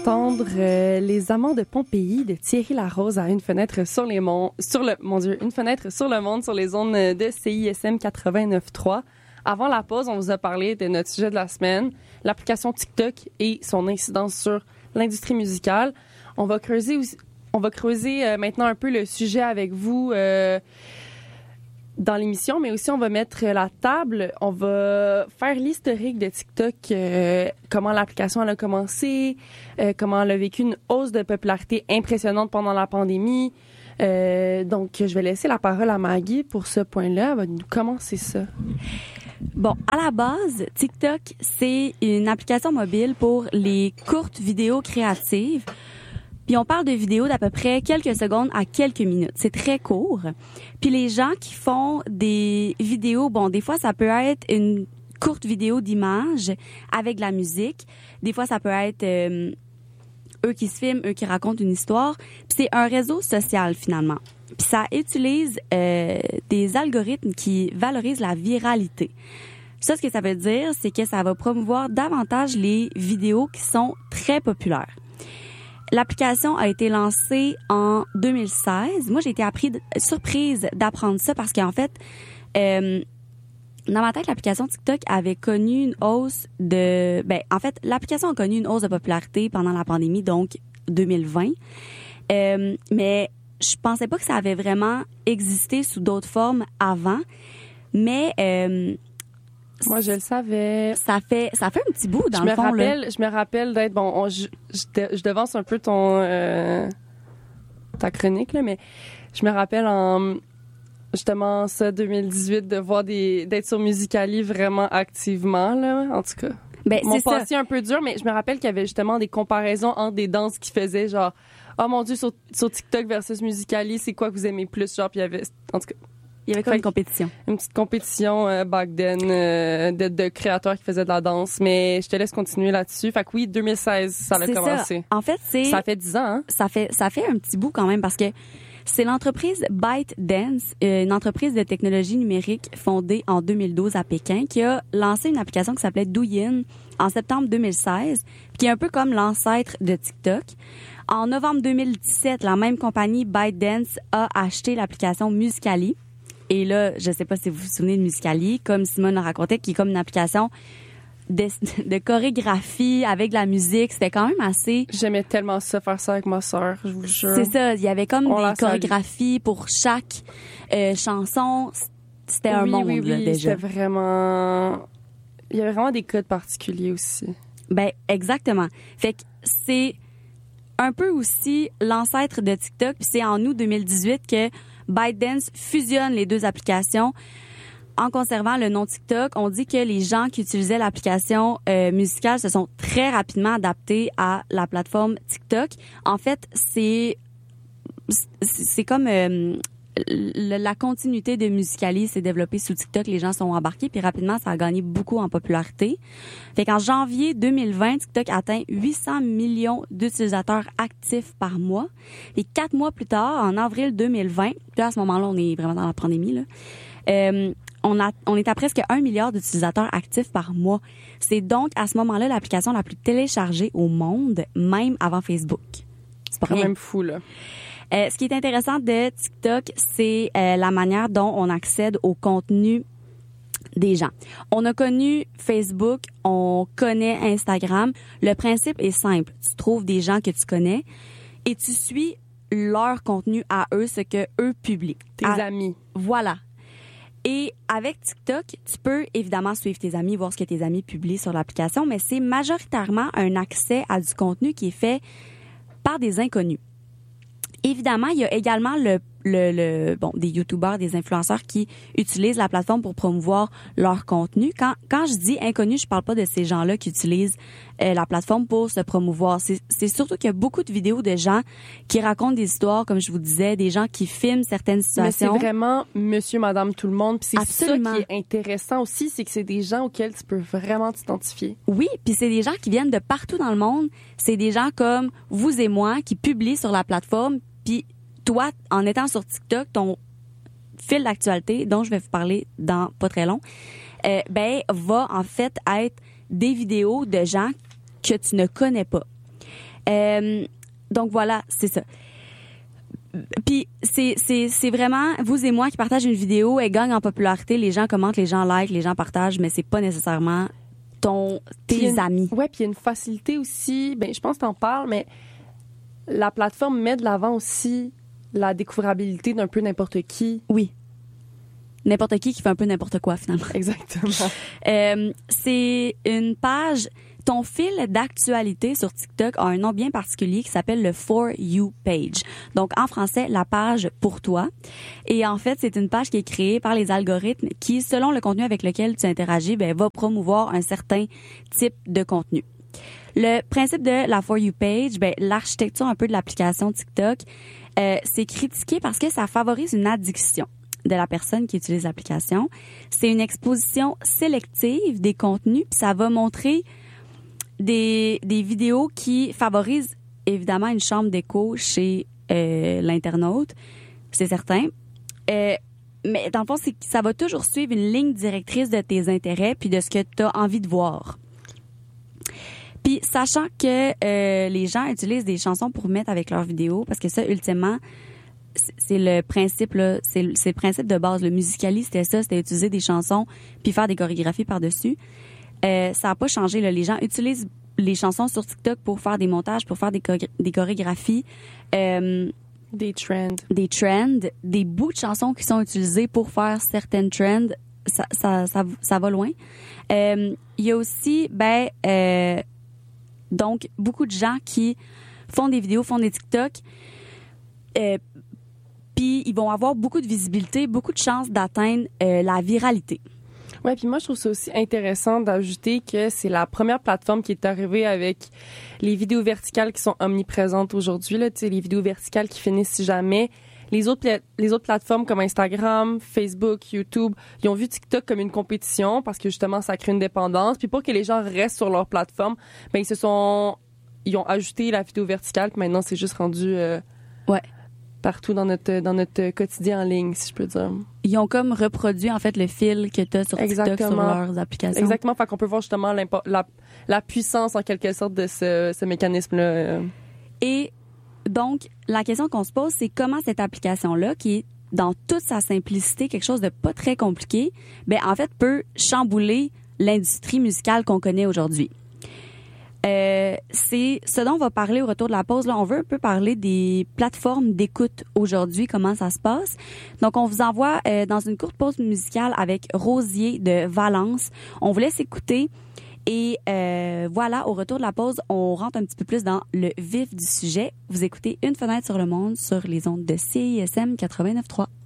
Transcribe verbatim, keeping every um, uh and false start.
Entendre euh, Les Amants de Pompéi de Thierry Larose à une fenêtre sur les monts, sur le, mon Dieu, une fenêtre sur le monde sur les ondes de C I S M quatre-vingt-neuf trois. Avant la pause, on vous a parlé de notre sujet de la semaine, l'application TikTok et son incidence sur l'industrie musicale. On va creuser, on va creuser euh, maintenant un peu le sujet avec vous euh, dans l'émission, mais aussi on va mettre la table, on va faire l'historique de TikTok, euh, comment l'application elle a commencé, euh, comment elle a vécu une hausse de popularité impressionnante pendant la pandémie. Euh, donc, je vais laisser la parole à Maggie pour ce point-là. Elle va nous commencer ça. Bon, à la base, TikTok, c'est une application mobile pour les courtes vidéos créatives. Puis on parle de vidéos d'à peu près quelques secondes à quelques minutes. C'est très court. Puis les gens qui font des vidéos, bon, des fois, ça peut être une courte vidéo d'image avec de la musique. Des fois, ça peut être euh, eux qui se filment, eux qui racontent une histoire. Puis c'est un réseau social, finalement. Puis ça utilise euh, des algorithmes qui valorisent la viralité. Ça, ce que ça veut dire, c'est que ça va promouvoir davantage les vidéos qui sont très populaires. L'application a été lancée en deux mille seize. Moi, j'ai été appris, surprise d'apprendre ça parce qu'en fait, euh, dans ma tête, l'application TikTok avait connu une hausse de... Ben, en fait, l'application a connu une hausse de popularité pendant la pandémie, donc deux mille vingt. Euh, mais je pensais pas que ça avait vraiment existé sous d'autres formes avant. Mais... Euh, Moi, je le savais. Ça fait ça fait un petit bout dans je le me fond rappelle, là. Je me rappelle d'être bon. On, je, je, je devance un peu ton euh, ta chronique là, mais je me rappelle en justement ça deux mille dix-huit de voir des d'être sur Musical.ly vraiment activement là. En tout cas, Ben mon c'est passé ça. un peu dur, mais je me rappelle qu'il y avait justement des comparaisons entre des danses qui faisaient genre oh mon Dieu sur, sur TikTok versus Musical.ly, c'est quoi que vous aimez plus genre, puis il y avait en tout cas. Il y avait comme une compétition. Une petite compétition euh, back then euh, de, de créateurs qui faisaient de la danse. Mais je te laisse continuer là-dessus. Fait que oui, deux mille seize, ça a C'est commencé. Ça. En fait, c'est... Ça fait dix ans, hein? Ça fait, ça fait un petit bout quand même parce que c'est l'entreprise ByteDance, euh, une entreprise de technologie numérique fondée en deux mille douze à Pékin, qui a lancé une application qui s'appelait Douyin en septembre deux mille seize, qui est un peu comme l'ancêtre de TikTok. En novembre deux mille dix-sept, la même compagnie ByteDance a acheté l'application Musical.ly. Et là, je sais pas si vous vous souvenez de Musical.ly, comme Simone le racontait, qui est comme une application de, de chorégraphie avec de la musique. C'était quand même assez... J'aimais tellement ça, faire ça avec ma sœur, je vous jure. C'est ça, il y avait comme On des chorégraphies pour chaque euh, chanson. C'était un oui, monde, oui, oui, là, déjà. C'était vraiment... Il y avait vraiment des codes particuliers aussi. Ben, exactement. Fait que c'est un peu aussi l'ancêtre de TikTok. Puis c'est en août deux mille dix-huit que ByteDance fusionne les deux applications en conservant le nom TikTok. On dit que les gens qui utilisaient l'application euh, musicale se sont très rapidement adaptés à la plateforme TikTok. En fait, c'est c'est comme euh, la continuité de Musical.ly s'est développée sous TikTok. Les gens sont embarqués puis rapidement ça a gagné beaucoup en popularité. Fait qu'en janvier deux mille vingt, TikTok atteint huit cents millions d'utilisateurs actifs par mois. Et quatre mois plus tard, en avril deux mille vingt, puis à ce moment-là, on est vraiment dans la pandémie là. Euh, on a on est à presque un milliard d'utilisateurs actifs par mois. C'est donc à ce moment-là l'application la plus téléchargée au monde, même avant Facebook. C'est pas quand même fou là. Euh, ce qui est intéressant de TikTok, c'est euh, la manière dont on accède au contenu des gens. On a connu Facebook, on connaît Instagram. Le principe est simple. Tu trouves des gens que tu connais et tu suis leur contenu à eux, ce que eux publient. Tes à, amis. Voilà. Et avec TikTok, tu peux évidemment suivre tes amis, voir ce que tes amis publient sur l'application, mais c'est majoritairement un accès à du contenu qui est fait par des inconnus. Évidemment, il y a également le, le, le bon des youtubeurs, des influenceurs qui utilisent la plateforme pour promouvoir leur contenu. Quand quand je dis inconnus, je parle pas de ces gens-là qui utilisent euh, la plateforme pour se promouvoir. C'est c'est surtout qu'il y a beaucoup de vidéos de gens qui racontent des histoires, comme je vous disais, des gens qui filment certaines situations. Mais c'est vraiment monsieur, madame, tout le monde. Puis c'est Absolument. ça qui est intéressant aussi, c'est que c'est des gens auxquels tu peux vraiment t'identifier. Oui, puis c'est des gens qui viennent de partout dans le monde. C'est des gens comme vous et moi qui publient sur la plateforme. Puis toi, en étant sur TikTok, ton fil d'actualité, dont je vais vous parler dans pas très long, euh, ben va en fait être des vidéos de gens que tu ne connais pas. Euh, donc voilà, c'est ça. Puis c'est c'est c'est vraiment vous et moi qui partagent une vidéo, elle gagne en popularité, les gens commentent, les gens like, les gens partagent, mais c'est pas nécessairement ton tes une, amis. Ouais, puis il y a une facilité aussi, ben je pense que t'en parles, mais la plateforme met de l'avant aussi la découvrabilité d'un peu n'importe qui. Oui. N'importe qui qui fait un peu n'importe quoi finalement. Exactement. euh, c'est une page. Ton fil d'actualité sur TikTok a un nom bien particulier qui s'appelle le For You page. Donc, en français, la page pour toi. Et en fait, c'est une page qui est créée par les algorithmes qui, selon le contenu avec lequel tu interagis, ben, va promouvoir un certain type de contenu. Le principe de la For You page, ben, l'architecture un peu de l'application TikTok, euh, c'est critiqué parce que ça favorise une addiction de la personne qui utilise l'application. C'est une exposition sélective des contenus, puis ça va montrer Des, des vidéos qui favorisent évidemment une chambre d'écho chez euh, l'internaute, c'est certain. Euh, mais dans le fond, c'est que ça va toujours suivre une ligne directrice de tes intérêts puis de ce que tu as envie de voir. Puis sachant que euh, les gens utilisent des chansons pour mettre avec leurs vidéos, parce que ça, ultimement, c'est le principe là, c'est c'est le principe de base. Le Musical.ly, c'était ça, c'était utiliser des chansons puis faire des chorégraphies par-dessus. Euh, ça n'a pas changé. Là. Les gens utilisent les chansons sur TikTok pour faire des montages, pour faire des, choré- des chorégraphies. Euh, des trends. Des trends. Des bouts de chansons qui sont utilisés pour faire certaines trends. Ça, ça, ça, ça va loin. Euh, il y a aussi, ben, euh, donc, beaucoup de gens qui font des vidéos, font des TikTok. Euh, puis, ils vont avoir beaucoup de visibilité, beaucoup de chances d'atteindre euh, la viralité. Ouais, puis moi je trouve ça aussi intéressant d'ajouter que c'est la première plateforme qui est arrivée avec les vidéos verticales qui sont omniprésentes aujourd'hui là, tu sais les vidéos verticales qui finissent si jamais. Les autres pla- les autres plateformes comme Instagram, Facebook, YouTube, ils ont vu TikTok comme une compétition parce que justement ça crée une dépendance. Puis pour que les gens restent sur leur plateforme, ben ils se sont ils ont ajouté la vidéo verticale, puis maintenant c'est juste rendu euh, ouais. partout dans notre dans notre quotidien en ligne, si je peux dire. Ils ont comme reproduit en fait le fil que tu as sur TikTok. Exactement. Sur leurs applications. Exactement, fait qu'on peut voir justement la, la puissance en quelque sorte de ce, ce mécanisme-là. Et donc, la question qu'on se pose, c'est comment cette application-là, qui est dans toute sa simplicité, quelque chose de pas très compliqué, ben en fait peut chambouler l'industrie musicale qu'on connaît aujourd'hui. Euh, c'est ce dont on va parler au retour de la pause. Là, on veut un peu parler des plateformes d'écoute aujourd'hui, comment ça se passe. Donc, on vous envoie euh, dans une courte pause musicale avec Rosier de Valence. On vous laisse écouter et euh, voilà, au retour de la pause, on rentre un petit peu plus dans le vif du sujet. Vous écoutez Une fenêtre sur le monde sur les ondes de C I S M quatre-vingt-neuf point trois.